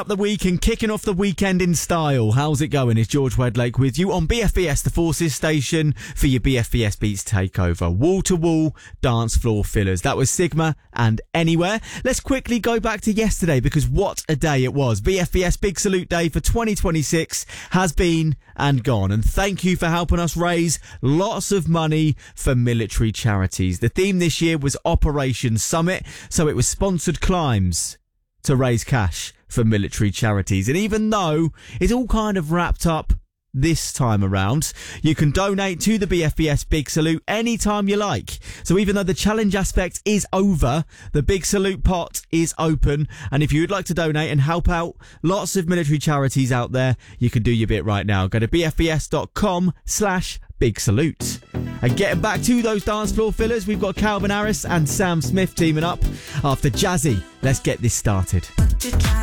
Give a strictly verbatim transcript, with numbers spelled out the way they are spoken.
Up the week and kicking off the weekend in style. How's it going? It's George Wedlake with you on B F B S, the Forces station, for your B F B S Beats takeover. Wall-to-wall dance floor fillers. That was Sigma and Anywhere. Let's quickly go back to yesterday because what a day it was. B F B S Big Salute Day for twenty twenty-six has been and gone. And thank you for helping us raise lots of money for military charities. The theme this year was Operation Summit, so it was sponsored climbs to raise cash for military charities. And even though it's all kind of wrapped up this time around, you can donate to the B F B S Big Salute anytime you like. So even though the challenge aspect is over, the Big Salute pot is open. And if you'd like to donate and help out lots of military charities out there, you can do your bit right now. Go to bfbs.com slash Big Salute. And getting back to those dance floor fillers, we've got Calvin Harris and Sam Smith teaming up after Jazzy. Let's get this started.